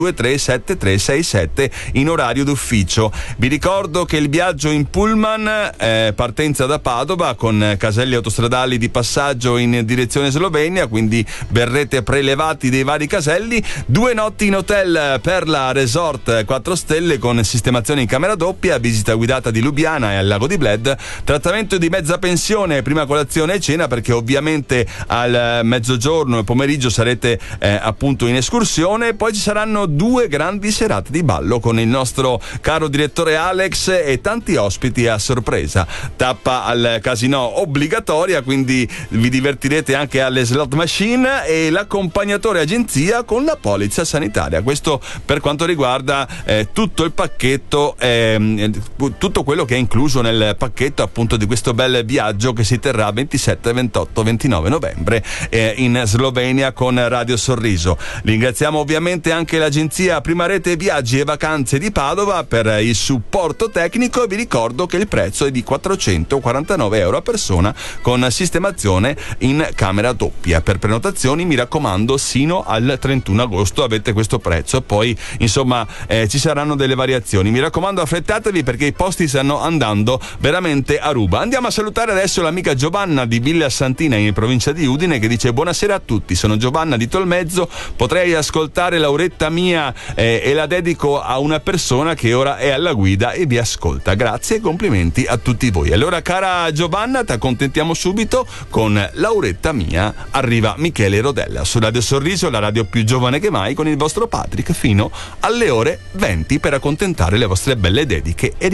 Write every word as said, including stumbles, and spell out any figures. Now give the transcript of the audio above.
due tre sette tre sei sette in orario d'ufficio. Vi ricordo che il viaggio in pullman, eh, partenza da Padova con caselli autostradali di passaggio in direzione Slovenia, quindi verrete prelevati dei vari caselli, due notti in hotel Perla Resort quattro stelle con sistemazione in camera doppia, visita guidata di Lubiana e al lago di Bled, trattamento di mezza pensione, prima colazione e cena, perché ovviamente al mezzogiorno e pomeriggio sarete eh, appunto in escursione. Poi ci saranno due grandi serate di ballo con il nostro caro direttore Alex e tanti ospiti a sorpresa. Tappa al casino obbligatoria, quindi vi divertirete anche alle slot machine, e l'accompagnatore agenzia con la polizza sanitaria. Questo per quanto riguarda eh, tutto il pacchetto, eh, tutto quello che è incluso nel pacchetto appunto di questo bel viaggio che si terrà ventisette, ventotto, ventinove novembre eh, in Slovenia con Radio Sorriso. Ringraziamo ovviamente anche l'agenzia Prima Rete Viaggi e Vacanze di Padova per il supporto tecnico, e vi ricordo che il prezzo è di quattrocentoquarantanove euro a persona con sistemazione in camera doppia. Per prenotazioni, mi raccomando, sino al trentuno agosto avete questo prezzo, poi insomma eh, ci saranno delle variazioni. Mi raccomando, affrettatevi perché i posti stanno andando veramente a ruba. Andiamo a salutare adesso l'amica Giovanna di Villa Santina in provincia di Udine, che dice: buonasera a tutti, sono Giovanna di Tolmezzo, potrei ascoltare Lauretta mia eh, e la dedico a una persona che ora è alla guida e vi ascolta. Grazie e complimenti a tutti voi. Allora, cara Giovanna, ti accontentiamo subito con Lauretta mia. Arriva Michele Rodella su Radio Sorriso, la radio più giovane che mai, con il vostro Patrick fino alle ore venti per accontentare le vostre belle dediche e